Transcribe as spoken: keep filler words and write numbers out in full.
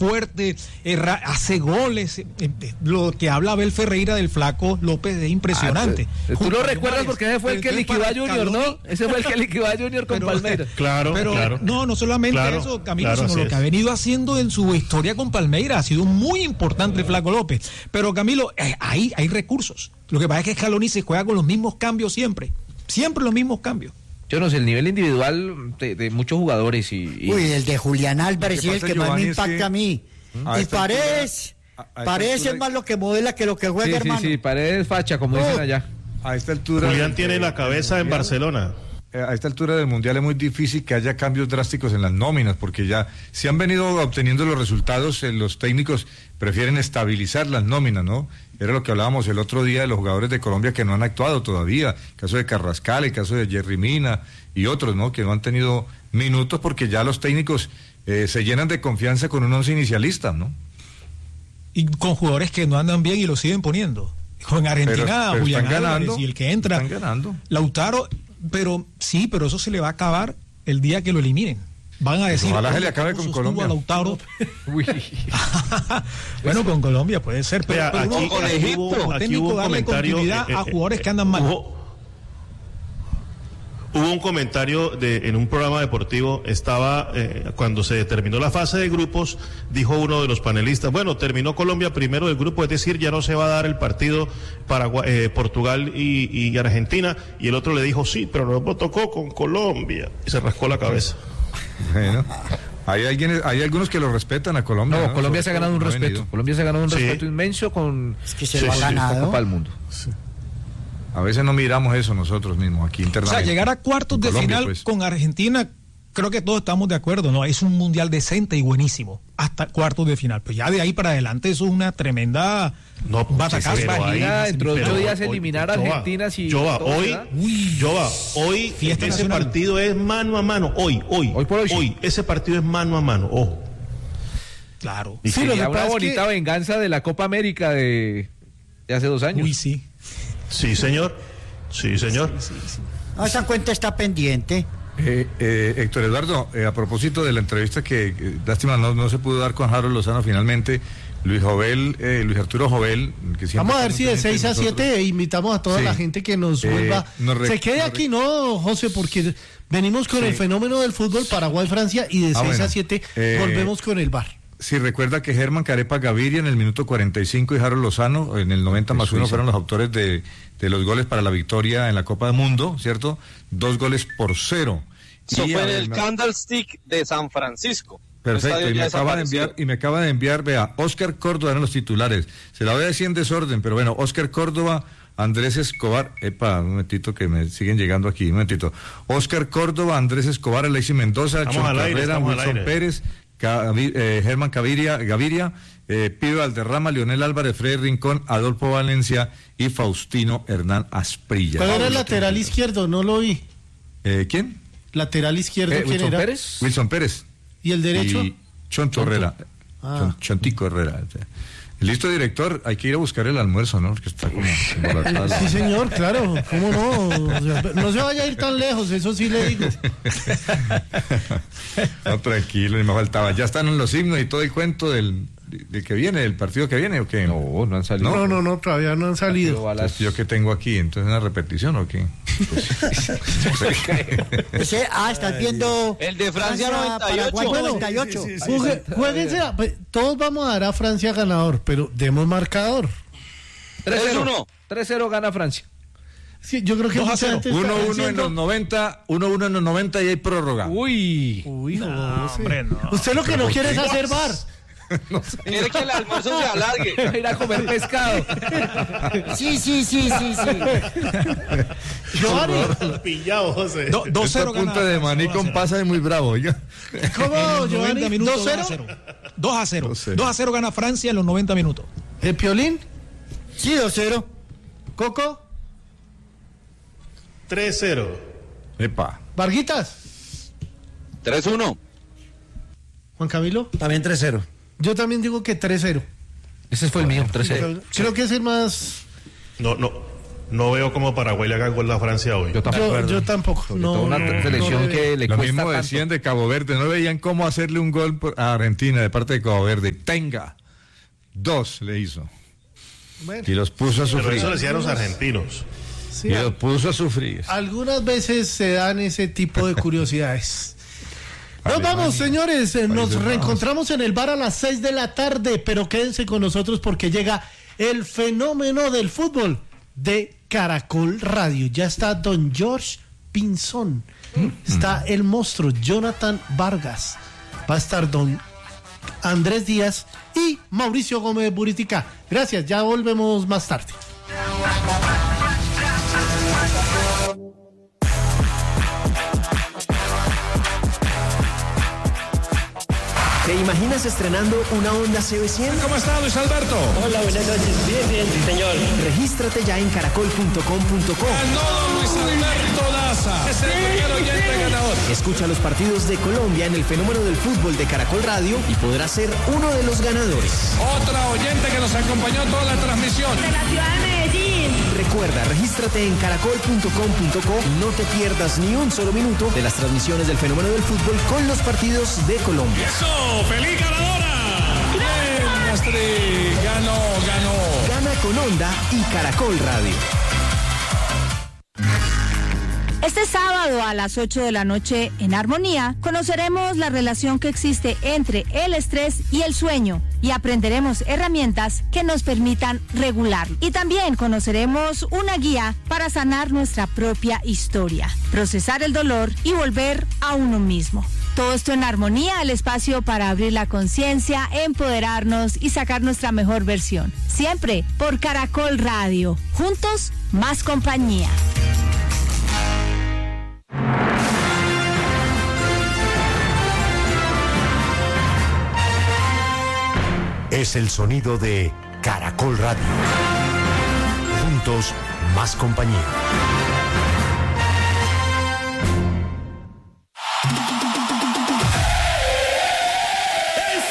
fuerte, erra, hace goles. Eh, eh, lo que habla Abel Ferreira del Flaco López es impresionante. Ah, tú lo recuerdas porque ese fue el que liquidó a Junior, ¿no? Ese fue el que liquidó a Junior con pero, Palmeiras. Claro, pero, claro. No, no solamente claro, eso, Camilo, claro, sino lo que es. ha venido haciendo en su historia con Palmeiras. Ha sido muy importante el Flaco López. Pero, Camilo, eh, ahí hay recursos. Lo que pasa es que Scaloni se juega con los mismos cambios siempre. Siempre los mismos cambios. Yo no sé, el nivel individual de, de muchos jugadores y, y... Uy, el de Julián Álvarez es el que más me impacta es que... a mí. A y Paredes, Paredes es más lo que modela que lo que juega, sí, hermano. Sí, sí, Paredes facha, como uh, dicen allá. A esta altura... Julián tiene la cabeza en Barcelona. A esta altura del Mundial es muy difícil que haya cambios drásticos en las nóminas, porque ya si han venido obteniendo los resultados, eh, los técnicos prefieren estabilizar las nóminas, ¿no? Era lo que hablábamos el otro día de los jugadores de Colombia que no han actuado todavía, el caso de Carrascal, el caso de Jerry Mina y otros, ¿no? Que no han tenido minutos porque ya los técnicos eh, se llenan de confianza con un once inicialista, ¿no? Y con jugadores que no andan bien y lo siguen poniendo. Con Argentina, pero, pero Julián Álvarez ganando, y el que entra, están ganando. Lautaro, pero sí, pero eso se le va a acabar el día que lo eliminen. Van a decir, ojalá se le acabe con Colombia. Lautaro. Bueno, con Colombia puede ser, pero, Vea, pero aquí, no, con aquí Egipto, hubo, aquí hubo un darle continuidad eh, eh, a jugadores que andan mal. Hubo, hubo un comentario de, en un programa deportivo, estaba eh, cuando se terminó la fase de grupos, dijo uno de los panelistas, bueno, terminó Colombia primero del grupo, es decir, ya no se va a dar el partido Paraguay, eh, Portugal y, y Argentina, y el otro le dijo, sí, pero nos tocó con Colombia, y se rascó la cabeza. Bueno, hay, alguien, hay algunos que lo respetan a Colombia. No, ¿no? Colombia se ha ganado un no respeto. venido. Colombia se ha ganado un sí. respeto inmenso con es que se sí, lo ha sí, ganado. Copa del Mundo. Sí. A veces no miramos eso nosotros mismos aquí internamente. O sea, llegar a cuartos de Colombia, final pues. con Argentina, creo que todos estamos de acuerdo, ¿no? Es un mundial decente y buenísimo, hasta cuartos de final. Pues ya de ahí para adelante eso es una tremenda no, batacaza. Se imagina dentro de ocho días hoy, eliminar a Argentina si... Yo va, hoy, Uy, yo va, hoy fiesta ese nacional. partido es mano a mano, hoy, hoy, Hoy por hoy, sí. hoy, ese partido es mano a mano, ojo. Claro. Y Sí, sería lo que una pasa es bonita que- venganza de la Copa América de, de hace dos años. Uy, sí. Sí, señor, sí, señor. Sí, sí, sí. No, esa cuenta está pendiente. Eh, eh, Héctor Eduardo, eh, a propósito de la entrevista que, eh, lástima, no, no se pudo dar con Harold Lozano finalmente, Luis Jovel, eh, Luis Arturo Jovel, que siempre Vamos a ver está si muy de pendiente seis a nosotros. siete e invitamos a toda Sí. la gente que nos Eh, vuelva. nos rec- Se quede nos aquí, rec- ¿no, José? Porque venimos con Sí. el fenómeno del fútbol Paraguay-Francia y de Ah, seis bueno. a siete Eh, volvemos con el bar. Si recuerda que Germán Carepa Gaviria en el minuto cuarenta y cinco y Harold Lozano en el noventa más uno fueron los autores de, de los goles para la victoria en la Copa del Mundo, ¿cierto? Dos goles por cero. Eso Y fue en el además- Candlestick de San Francisco. Perfecto, El estadio y me ya acaba de desapareció. enviar, y me acaba de enviar, vea, Óscar Córdoba eran los titulares. Se la voy a decir en desorden, pero bueno, Óscar Córdoba, Andrés Escobar, epa, un momentito que me siguen llegando aquí, un momentito. Óscar Córdoba, Andrés Escobar, Alexis Mendoza, Estamos Chon al aire, Carrera, estamos al Wilson aire. Pérez, Cavi- eh, Germán Gaviria, Gaviria eh, Pibe Valderrama, Leonel Álvarez, Freddy Rincón, Adolfo Valencia y Faustino Hernán Asprilla. ¿Cuál era el lateral izquierdo? No lo vi. Eh, ¿Quién? Lateral izquierdo, Eh, ¿quién Wilson era? Pérez. Wilson Pérez. ¿Y el derecho? Y Chonto Herrera. Ah. Chon- Chontico Herrera. Listo, director, hay que ir a buscar el almuerzo, ¿no? Porque está como embolatado. Sí, señor, claro, ¿cómo no? O sea, no se vaya a ir tan lejos, eso sí le digo. No, tranquilo, ni me faltaba. Ya están en los himnos y todo el cuento del, del que viene, del partido que viene, ¿o qué? No, no han salido. No, no, no, todavía no han salido. Entonces, ¿yo qué tengo aquí? ¿Entonces una repetición o qué? Ese- ah, estás viendo. El de Francia noventa y ocho. Paraguay Bueno, noventa y ocho. Juegue- jueguense, a- pues, todos vamos a dar a Francia ganador, pero demos marcador. tres cero. tres uno. tres cero gana Francia. Sí, yo creo que dos a mucha cero. gente está uno uno en diciendo- los noventa, uno uno en los noventa y hay prórroga. Uy. Uy, No, José. hombre, no. Usted lo que no quiere es hacer bar. Quiere que el almuerzo se alargue. Ir a comer pescado. Sí, sí, sí, sí, sí. Giovanni, Pillado, José. Do- dos Esta cero punta gana de Francia, maní dos a con cero. pasa es muy bravo, oiga. ¿cómo, En los Giovanni? noventa minutos, ¿dos dos a cero? cero. dos a cero. dos a cero. dos a cero gana Francia en los noventa minutos. ¿El Piolín? Sí, dos cero. ¿Coco? tres cero. Epa. ¿Varguitas? tres uno. ¿Juan Camilo? También tres cero. Yo también digo que tres cero. Ese fue el mío, tres cero. Creo que es el más... No, no. no veo cómo Paraguay le haga gol a Francia hoy. Yo tampoco. Yo, yo tampoco. No, una no, selección no que le Lo cuesta mismo tanto. decían de Cabo Verde, no veían cómo hacerle un gol a Argentina de parte de Cabo Verde. Tenga, dos le hizo. Bueno, Y los puso a Pero sufrir. eso decían los argentinos. sí, Y los puso a sufrir. algunas veces se dan ese tipo de curiosidades. Nos Alemania. vamos, señores. eh, Nos Países reencontramos en el bar a las seis de la tarde, pero quédense con nosotros porque llega el fenómeno del fútbol de Caracol Radio. Ya está don George Pinzón. Está el monstruo Jonathan Vargas. Va a estar don Andrés Díaz y Mauricio Gómez Buritica. Gracias, ya volvemos más tarde. ¿Te imaginas estrenando una Honda C B cien? ¿Cómo está, Luis Alberto? Hola, buenas noches. Bien, bien, sí, señor. Regístrate ya en caracol punto com punto co. Ganó Luis Alberto Daza. Es el primer oyente ganador. Escucha los partidos de Colombia en el fenómeno del fútbol de Caracol Radio y podrás ser uno de los ganadores. Otra oyente que nos acompañó toda la transmisión. De la ciudad de Medellín. Recuerda, regístrate en caracol punto com punto co y no te pierdas ni un solo minuto de las transmisiones del fenómeno del fútbol con los partidos de Colombia. ¡Eso! ¡Feliz ganadora! ¡Bien, Astrid! ¡Ganó, ganó! Gana con Honda y Caracol Radio. Este sábado a las ocho de la noche en Armonía conoceremos la relación que existe entre el estrés y el sueño y aprenderemos herramientas que nos permitan regularlo. Y también conoceremos una guía para sanar nuestra propia historia, procesar el dolor y volver a uno mismo. Todo esto en Armonía, el espacio para abrir la conciencia, empoderarnos y sacar nuestra mejor versión. Siempre por Caracol Radio. Juntos, más compañía. Es el sonido de Caracol Radio. Juntos, más compañía.